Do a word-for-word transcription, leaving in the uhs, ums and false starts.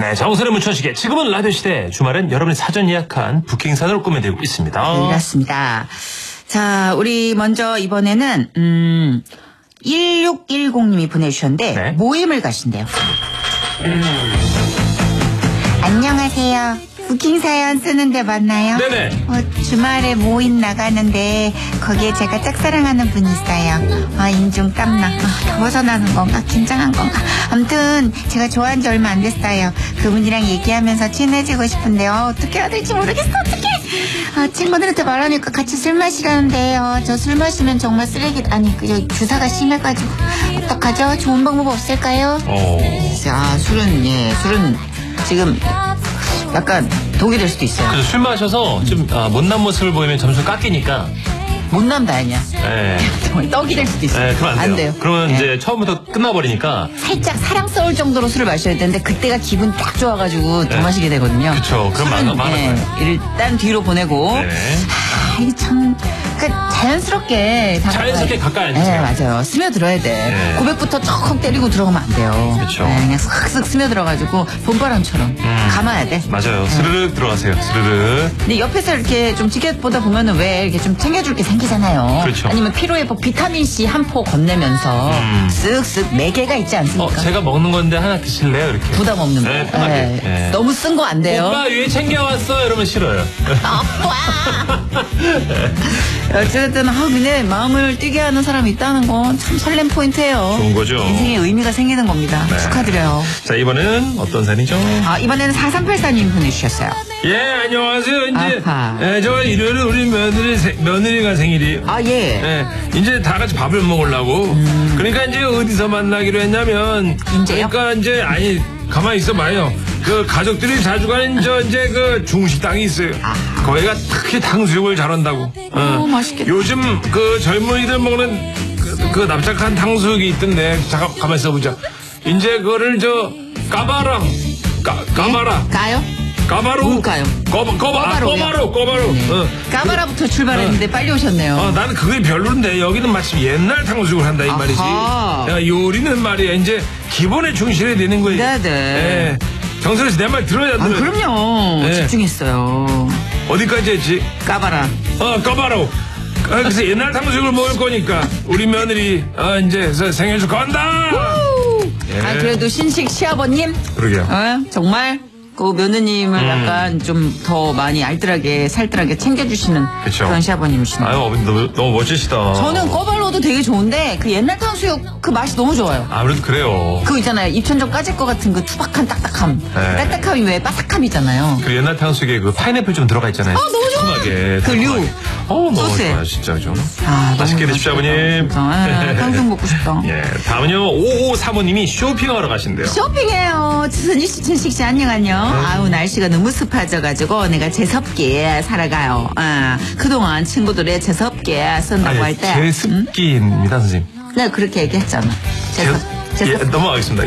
네, 정선의 문천식의 지금은 라디오 시대. 주말엔 여러분이 사전 예약한 부킹산으로 꾸며드리고 있습니다. 네, 그렇습니다. 자, 우리 먼저 이번에는 음, 일육일공님이 보내주셨는데 네. 모임을 가신대요. 안녕하세요. 부킹 사연 쓰는데 맞나요? 네네. 어, 주말에 모임 나가는데 거기에 제가 짝사랑하는 분이 있어요. 아, 인중 땀나. 아, 더워서 나는 건가? 긴장한 건가? 아무튼 제가 좋아한 지 얼마 안 됐어요. 그분이랑 얘기하면서 친해지고 싶은데 어, 어떻게 해야 될지 모르겠어. 어떡해. 아, 친구들한테 말하니까 같이 술 마시라는데 어, 저 술 마시면 정말 쓰레기 아니 그 주사가 심해가지고 어떡하죠? 좋은 방법 없을까요? 어. 자, 술은 예 술은 지금 약간 독이 될 수도 있어요. 그래서 술 마셔서 좀 아, 못난 모습을 보이면 점수 깎이니까. 못남 다행이야. 네. 정말 떡이 될 수도 있어요. 네, 그러면 안 돼요. 안 돼요. 그러면 네. 이제 처음부터 끝나버리니까. 살짝 사랑스러울 정도로 술을 마셔야 되는데 그때가 기분 딱 좋아가지고 더 네. 마시게 되거든요. 그쵸. 그럼 술은, 많아, 많아 예, 보여요. 일단 뒤로 보내고. 네. 아, 이게 참, 그러니까 자연스럽게. 자연스럽게 가까이 네, 앉으세요. 맞아요. 스며들어야 돼. 네. 고백부터 쩍 때리고 들어가면 안 돼요. 그쵸. 네, 그냥 슥슥 스며들어가지고 봄바람처럼 음. 감아야 돼. 맞아요. 스르륵 들어가세요. 스르륵. 근데 옆에서 이렇게 좀 지켜보다 보면은 왜 이렇게 좀 챙겨줄 게 생기잖아요. 그렇죠. 아니면 피로회복 비타민C 한 포 건네면서 음. 쓱쓱 매개가 있지 않습니까? 어, 제가 먹는 건데 하나 드실래요? 이렇게. 부담 없는 거. 네, 편하게. 예. 네. 너무 쓴 거 안 돼요. 오빠 위에 챙겨왔어. 이러면 싫어요. 어쨌든 아, 근데 마음을 뛰게 하는 사람이 있다는 건 참 설렘 포인트예요. 좋은 거죠. 인생에 의미가 생기는 겁니다. 네. 축하드려요. 자, 이번에는 어떤 사연이죠? 아, 이번에는 사삼팔사님 보내주셨어요. 예, 안녕하세요. 이제, 아하. 예, 저 일요일에 우리 며느리, 세- 며느리가 생일이에요. 아, 예. 예, 이제 다 같이 밥을 먹으려고. 음. 그러니까 이제 어디서 만나기로 했냐면. 이제요? 그러니까 이제, 아니, 가만히 있어봐요. 그 가족들이 자주 가는 저 이제 그 중식당이 있어요. 거기가 특히 탕수육을 잘한다고. 어, 맛있겠다. 요즘 그 젊은이들 먹는 그, 그 납작한 탕수육이 있던데. 잠깐, 가만히 있어보자. 이제 그거를 저, 까바라. 까, 까바라. 가요? 까바로. 뭘까요? 꺼바, 꺼바, 아, 꺼바로요? 꺼바로, 꺼바로. 네. 어. 까바라부터 출발했는데 빨리 오셨네요. 어, 나는 그게 별로인데 여기는 마침 옛날 탕수육을 한다 이 아하. 말이지. 야, 요리는 말이야 이제 기본에 충실해야 되는 거예요. 네네. 예. 정선우 씨 내 말 들어야 아, 들어야. 그럼요. 네. 집중했어요. 어디까지 했지? 까바라. 어, 꺼바로. 아, 그래서 옛날 탕수육을 먹을 거니까 우리 며느리 어, 이제 서- 생일 축하한다. 예. 아, 그래도 신식 시아버님? 그러게요. 어, 정말 그 며느님을 음. 약간 좀 더 많이 알뜰하게 살뜰하게 챙겨주시는 그쵸. 그런 시아버님이시네요. 아유, 어머니 너무, 너무 멋지시다. 저는 꺼발로도 되게 좋은데 그 옛날 탕수육 그 맛이 너무 좋아요. 아무래도 그래요. 그거 있잖아요. 입천장 까질 것 같은 그 투박한 딱딱함. 네. 딱딱함이 왜 바삭함이잖아요. 그 옛날 탕수육에 그 파인애플 좀 들어가 있잖아요. 아, 너무 좋아. 달콤하게. 그 류. 달콤하게. 어, 너무 소스에. 좋아요, 진짜 좀. 아, 맛있게 너무 드십시오, 맛있겠다, 아버님. 진짜. 아, 탕수육 먹고 싶다. 예, 다음은요, 오오사모님이 쇼핑하러 가신대요. 쇼핑해요. 선희 씨, 천식 씨, 안녕, 안녕. 아우, 날씨가 너무 습해져가지고 내가 재섭게 살아가요. 아, 그동안 친구들의 재섭게 쓴다고 할 때. 제습기입니다, 선생님. 내가 그렇게 얘기했잖아. 재섭, 예, 재섭. 넘어가겠습니다.